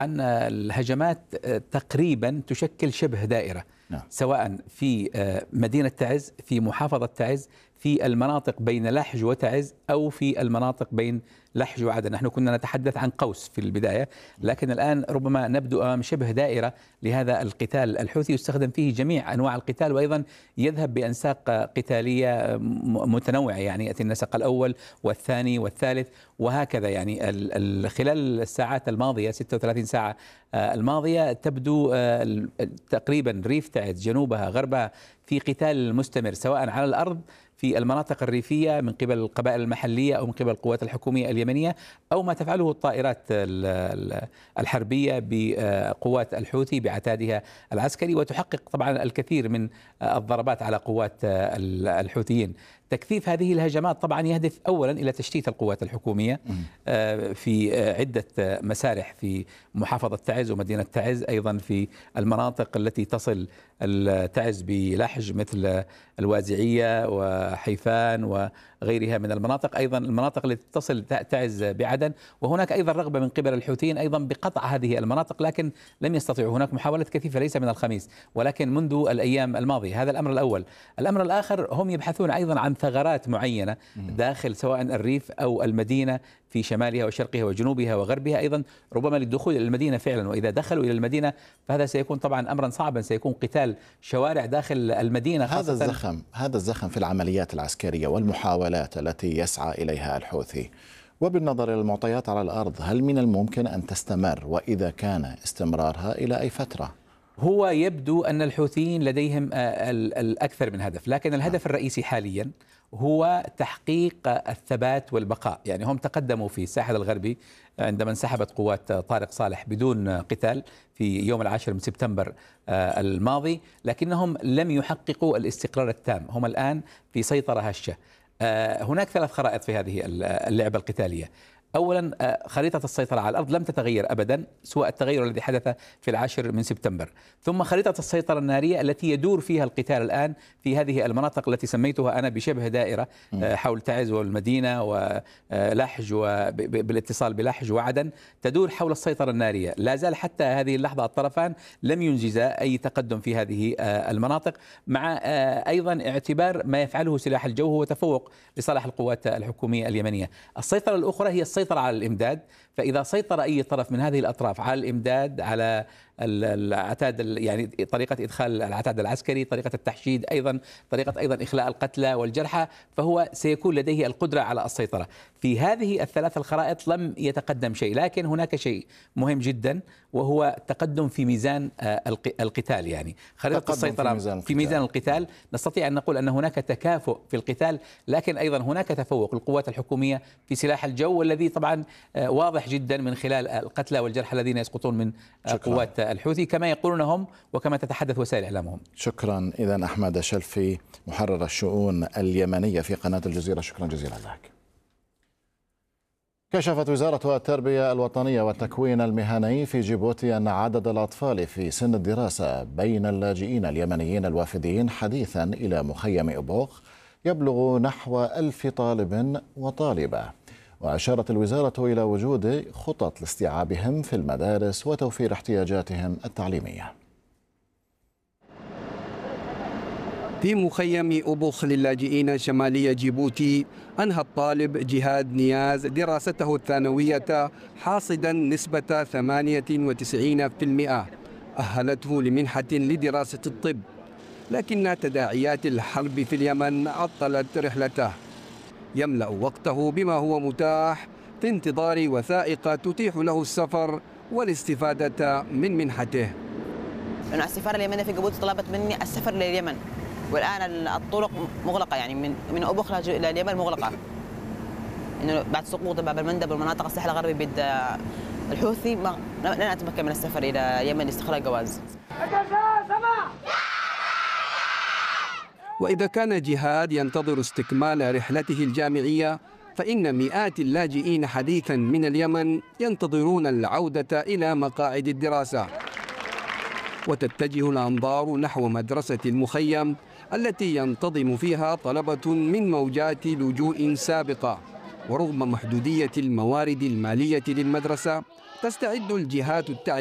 أن الهجمات تقريبا تشكل شبه دائرة، سواء في مدينة تعز، في محافظة تعز، في المناطق بين لحج وتعز، أو في المناطق بين لحج وعدن. نحن كنا نتحدث عن قوس في البداية، لكن الآن ربما نبدو أمام شبه دائرة لهذا القتال الحوثي، يستخدم فيه جميع أنواع القتال، وأيضا يذهب بأنساق قتالية متنوعة، يعني يأتي النسق الأول والثاني والثالث وهكذا. يعني خلال الساعات الماضية 36 ساعة الماضية تبدو تقريبا ريف تعز جنوبها غربها في قتال مستمر، سواء على الأرض في المناطق الريفية من قبل القبائل المحلية أو من قبل القوات الحكومية اليمنية، أو ما تفعله الطائرات الحربية بقوات الحوثي بعتادها العسكري، وتحقق طبعا الكثير من الضربات على قوات الحوثيين. تكثيف هذه الهجمات طبعا يهدف أولا إلى تشتيت القوات الحكومية في عدة مسارح في محافظة تعز ومدينة تعز، أيضا في المناطق التي تصل تعز بلحج مثل الوازعية وحيفان وغيرها من المناطق، أيضا المناطق التي تصل تعز بعدن. وهناك أيضا رغبة من قبل الحوثيين أيضا بقطع هذه المناطق، لكن لم يستطيعوا. هناك محاولات كثيفة ليس من الخميس ولكن منذ الأيام الماضية. هذا الأمر الأول. الأمر الآخر، هم يبحثون أيضا عن ثغرات معينة داخل سواء الريف أو المدينة في شمالها وشرقها وجنوبها وغربها، أيضا ربما للدخول إلى المدينة فعلا. وإذا دخلوا إلى المدينة فهذا سيكون طبعا أمرا صعبا، سيكون قتال شوارع داخل المدينة. هذا الزخم في العمليات العسكرية والمحاولات التي يسعى إليها الحوثي، وبالنظر إلى المعطيات على الأرض، هل من الممكن أن تستمر؟ وإذا كان استمرارها إلى أي فترة؟ هو يبدو أن الحوثيين لديهم الأكثر من هدف، لكن الهدف الرئيسي حاليا هو تحقيق الثبات والبقاء. يعني هم تقدموا في الساحل الغربي عندما انسحبت قوات طارق صالح بدون قتال في يوم 10 من سبتمبر الماضي، لكنهم لم يحققوا الاستقرار التام. هم الآن في سيطرة هشة. هناك 3 خرائط في هذه اللعبة القتالية. أولا، خريطة السيطرة على الأرض لم تتغير أبدا سوى التغير الذي حدث في 10 من سبتمبر. ثم خريطة السيطرة النارية التي يدور فيها القتال الآن في هذه المناطق التي سميتها أنا بشبه دائرة حول تعز والمدينة ولحج وبالاتصال بلحج وعدن، تدور حول السيطرة النارية. لا زال حتى هذه اللحظة الطرفان لم ينجزا أي تقدم في هذه المناطق، مع أيضا اعتبار ما يفعله سلاح الجو هو تفوق لصالح القوات الحكومية اليمنية. السيطرة الأخرى هي السيطرة على الإمداد، فإذا سيطر أي طرف من هذه الأطراف على الإمداد، على العتاد، يعني طريقة إدخال العتاد العسكري، طريقة التحشيد، أيضا طريقة أيضا إخلاء القتلى والجرحى، فهو سيكون لديه القدرة على السيطرة. في هذه ال3 الخرائط لم يتقدم شيء، لكن هناك شيء مهم جدا وهو تقدم في ميزان القتال. يعني خريطة السيطرة في ميزان القتال نستطيع أن نقول أن هناك تكافؤ في القتال، لكن أيضا هناك تفوق للقوات الحكومية في سلاح الجو، والذي طبعا واضح جدا من خلال القتلى والجرحى الذين يسقطون من قوات الحوثي كما يقولون هم وكما تتحدث وسائل إعلامهم. شكرا. إذن أحمد شلفي، محرر الشؤون اليمنية في قناة الجزيرة، شكرا جزيلا لك. كشفت وزارة التربية الوطنية والتكوين المهني في جيبوتي أن عدد الأطفال في سن الدراسة بين اللاجئين اليمنيين الوافدين حديثا إلى مخيم إبوغ يبلغ نحو 1000 طالب وطالبة. وأشارت الوزارة إلى وجود خطط لاستيعابهم في المدارس وتوفير احتياجاتهم التعليمية. في مخيم أبوخ للاجئين شمالي جيبوتي، أنهى الطالب جهاد نياز دراسته الثانوية حاصدا نسبة 98%، أهلته لمنحة لدراسة الطب، لكن تداعيات الحرب في اليمن عطلت رحلته. يملأ وقته بما هو متاح في انتظار وثائق تتيح له السفر والاستفادة من منحته. لأن السفارة اليمنية في جيبوتي طلبت مني السفر لليمن، والآن الطرق مغلقة، يعني من أبوخ إلى اليمن مغلقة، إنه بعد سقوط باب المندب والمناطق الساحل الغربي بيد الحوثي لن أتمكن من السفر إلى اليمن لاستخراج جواز. وإذا كان جهاد ينتظر استكمال رحلته الجامعية، فإن مئات اللاجئين حديثا من اليمن ينتظرون العودة إلى مقاعد الدراسة. وتتجه الأنظار نحو مدرسة المخيم التي ينتظم فيها طلبة من موجات لجوء سابقة. ورغم محدودية الموارد المالية للمدرسة، تستعد الجهات التعليمية